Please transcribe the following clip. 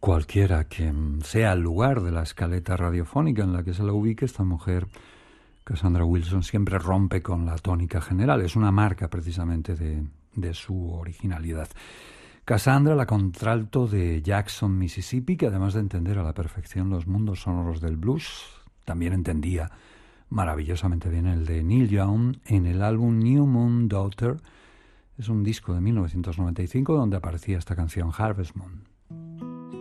cualquiera que sea el lugar de la escaleta radiofónica en la que se la ubique, esta mujer, Cassandra Wilson, siempre rompe con la tónica general. Es una marca precisamente de su originalidad. Cassandra, la contralto de Jackson, Mississippi, que además de entender a la perfección los mundos sonoros del blues, también entendía maravillosamente bien el de Neil Young en el álbum New Moon Daughter. Es un disco de 1995 donde aparecía esta canción Harvest Moon.